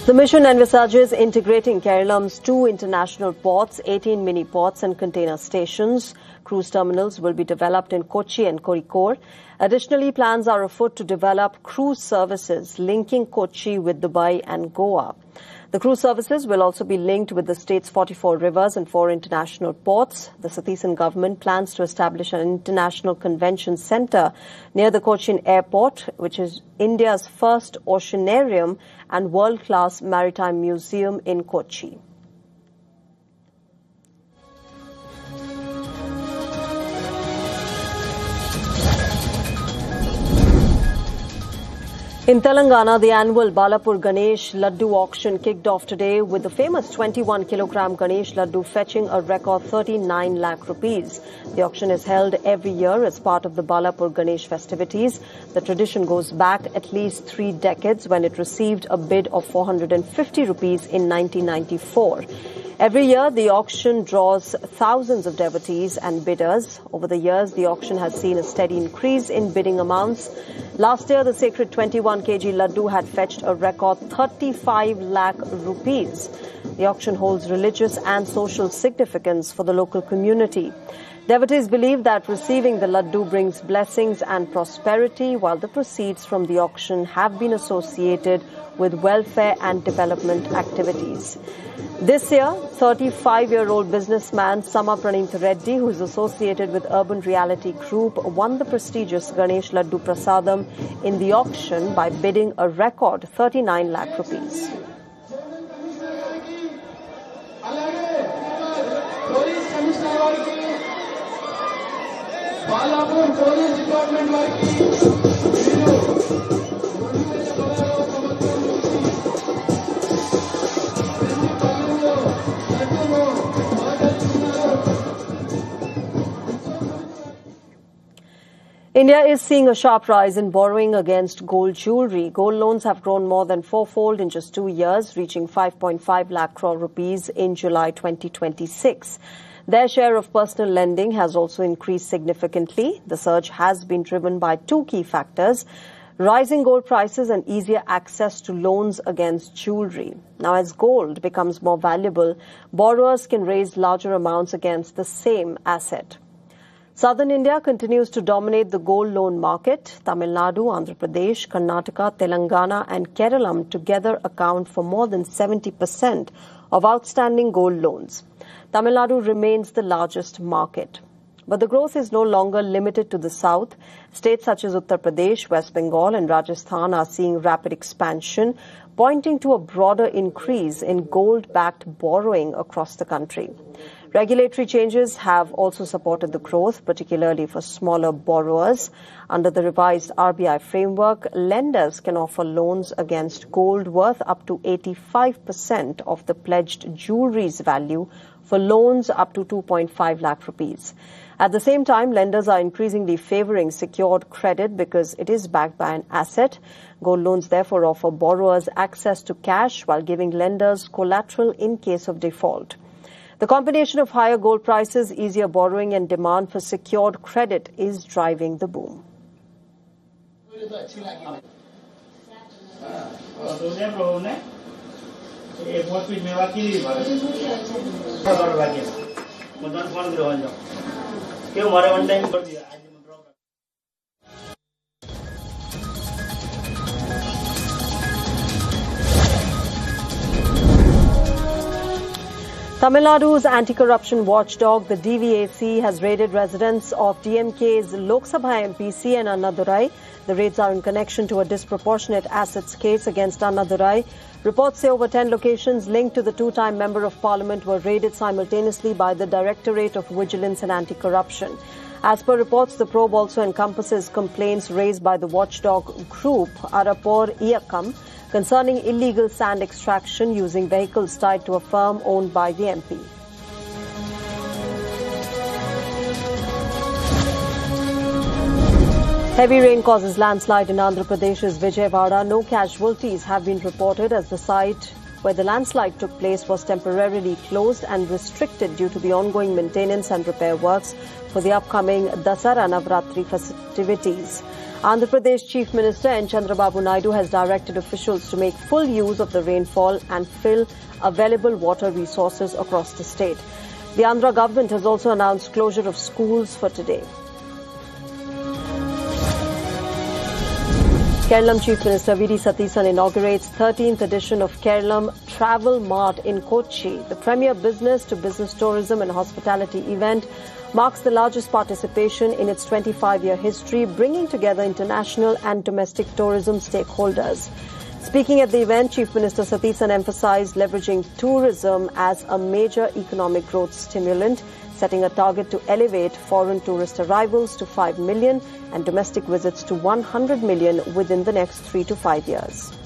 The mission envisages integrating Kerala's 2 international ports, 18 mini ports and container stations. Cruise terminals will be developed in Kochi and Kozhikode. Additionally, plans are afoot to develop cruise services linking Kochi with Dubai and Goa. The cruise services will also be linked with the state's 44 rivers and 4 international ports. The Satheesan government plans to establish an international convention center near the Cochin airport, which is India's first oceanarium and world-class maritime museum in Kochi. In Telangana, the annual Balapur Ganesh Laddu auction kicked off today with the famous 21-kilogram Ganesh Laddu fetching a record 39 lakh rupees. The auction is held every year as part of the Balapur Ganesh festivities. The tradition goes back at least 3 decades when it received a bid of 450 rupees in 1994. Every year, the auction draws thousands of devotees and bidders. Over the years, the auction has seen a steady increase in bidding amounts. Last year, the sacred 21 kg Laddu had fetched a record 35 lakh rupees. The auction holds religious and social significance for the local community. Devotees believe that receiving the Laddu brings blessings and prosperity, while the proceeds from the auction have been associated with welfare and development activities. This year, 35-year-old businessman Sama Pranith Reddy, who is associated with Urban Reality Group, won the prestigious Ganesh Laddu Prasadam in the auction by bidding a record 39 lakh rupees. India is seeing a sharp rise in borrowing against gold jewellery. Gold loans have grown more than 4-fold in just 2 years, reaching 5.5 lakh crore rupees in July 2026. Their share of personal lending has also increased significantly. The surge has been driven by 2 key factors: rising gold prices and easier access to loans against jewellery. Now, as gold becomes more valuable, borrowers can raise larger amounts against the same asset. Southern India continues to dominate the gold loan market. Tamil Nadu, Andhra Pradesh, Karnataka, Telangana and Kerala together account for more than 70% of outstanding gold loans. Tamil Nadu remains the largest market. But the growth is no longer limited to the south. States such as Uttar Pradesh, West Bengal and Rajasthan are seeing rapid expansion, pointing to a broader increase in gold-backed borrowing across the country. Regulatory changes have also supported the growth, particularly for smaller borrowers. Under the revised RBI framework, lenders can offer loans against gold worth up to 85% of the pledged jewellery's value for loans up to 2.5 lakh rupees. At the same time, lenders are increasingly favouring secured credit because it is backed by an asset. Gold loans therefore offer borrowers access to cash while giving lenders collateral in case of default. The combination of higher gold prices, easier borrowing and demand for secured credit is driving the boom. Tamil Nadu's anti-corruption watchdog, the DVAC, has raided residents of DMK's Lok Sabha MP C.N. Annadurai. The raids are in connection to a disproportionate assets case against Annadurai. Reports say over 10 locations linked to the 2-time Member of Parliament were raided simultaneously by the Directorate of Vigilance and Anti-Corruption. As per reports, the probe also encompasses complaints raised by the watchdog group Arapor Iyakam concerning illegal sand extraction using vehicles tied to a firm owned by the MP. Heavy rain causes landslide in Andhra Pradesh's Vijayawada. No casualties have been reported as the site where the landslide took place was temporarily closed and restricted due to the ongoing maintenance and repair works for the upcoming Dasara Navratri festivities. Andhra Pradesh Chief Minister N. Chandrababu Naidu has directed officials to make full use of the rainfall and fill available water resources across the state. The Andhra government has also announced closure of schools for today. Kerala Chief Minister V.D. Satheesan inaugurates 13th edition of Kerala Travel Mart in Kochi. The premier business-to-business tourism and hospitality event marks the largest participation in its 25-year history, bringing together international and domestic tourism stakeholders. Speaking at the event, Chief Minister Satheesan emphasized leveraging tourism as a major economic growth stimulant, setting a target to elevate foreign tourist arrivals to 5 million and domestic visits to 100 million within the next 3 to 5 years.